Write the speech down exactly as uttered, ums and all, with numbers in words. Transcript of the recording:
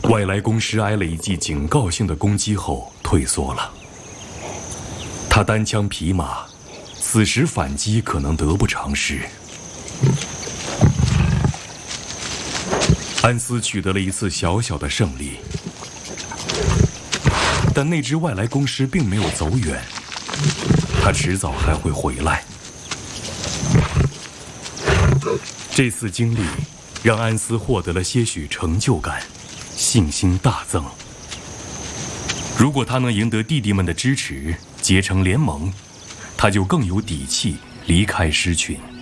外来公狮挨了一记警告性的攻击后退缩了。他单枪匹马，此时反击可能得不偿失。安斯取得了一次小小的胜利，但那只外来公狮并没有走远，它迟早还会回来。这次经历让安斯获得了些许成就感，信心大增。如果他能赢得弟弟们的支持，结成联盟，他就更有底气离开狮群。